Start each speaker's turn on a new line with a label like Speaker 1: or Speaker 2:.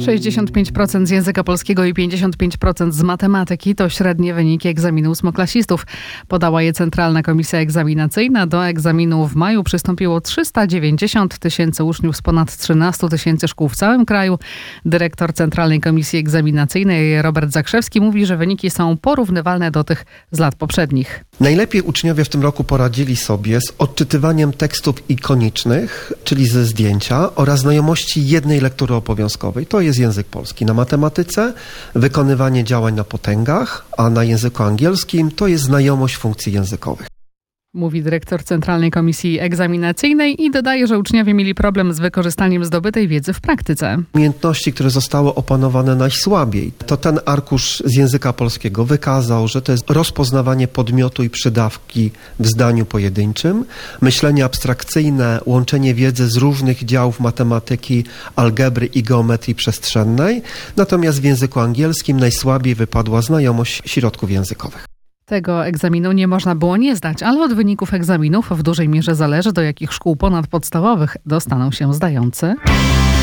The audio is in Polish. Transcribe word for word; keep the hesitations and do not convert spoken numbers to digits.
Speaker 1: sześćdziesiąt pięć procent z języka polskiego i pięćdziesiąt pięć procent z matematyki to średnie wyniki egzaminu ósmoklasistów. Podała je Centralna Komisja Egzaminacyjna. Do egzaminu w maju przystąpiło trzysta dziewięćdziesiąt tysięcy uczniów z ponad trzynaście tysięcy szkół w całym kraju. Dyrektor Centralnej Komisji Egzaminacyjnej Robert Zakrzewski mówi, że wyniki są porównywalne do tych z lat poprzednich.
Speaker 2: Najlepiej uczniowie w tym roku poradzili sobie z odczytywaniem tekstów ikonicznych, czyli ze zdjęcia, oraz znajomości jednej lektury obowiązkowej. To jest język polski. Na matematyce wykonywanie działań na potęgach, a na języku angielskim to jest znajomość funkcji językowych.
Speaker 1: Mówi dyrektor Centralnej Komisji Egzaminacyjnej i dodaje, że uczniowie mieli problem z wykorzystaniem zdobytej wiedzy w praktyce.
Speaker 2: Umiejętności, które zostały opanowane najsłabiej, to ten arkusz z języka polskiego wykazał, że to jest rozpoznawanie podmiotu i przydawki w zdaniu pojedynczym, myślenie abstrakcyjne, łączenie wiedzy z różnych działów matematyki, algebry i geometrii przestrzennej, natomiast w języku angielskim najsłabiej wypadła znajomość środków językowych.
Speaker 1: Tego egzaminu nie można było nie zdać, ale od wyników egzaminów w dużej mierze zależy, do jakich szkół ponadpodstawowych dostaną się zdający.